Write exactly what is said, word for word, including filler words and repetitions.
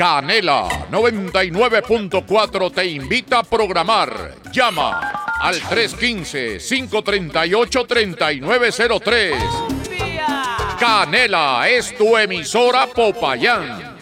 Canela noventa y nueve punto cuatro te invita a programar. Llama al tres uno cinco, cinco tres ocho, tres nueve cero tres. Canela es tu emisora Popayán.